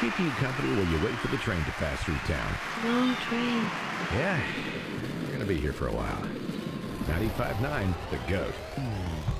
keeping you company while you wait for the train to pass through town. Long train. Yeah, we're going to be here for a while. 95.9, The Goat.